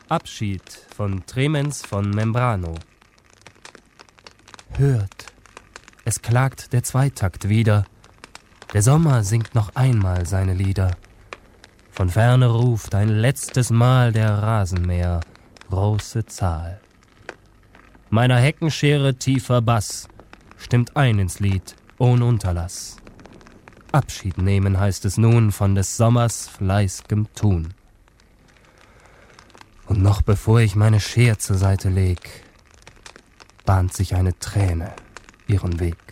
Abschied von Tremens von Membrano. Hört, es klagt der Zweitakt wieder. Der Sommer singt noch einmal seine Lieder. Von ferne ruft ein letztes Mal der Rasenmäher, große Zahl. Meiner Heckenschere tiefer Bass stimmt ein ins Lied, ohne Unterlass. Abschied nehmen heißt es nun von des Sommers fleißigem Tun. Und noch bevor ich meine Scher zur Seite leg, bahnt sich eine Träne ihren Weg.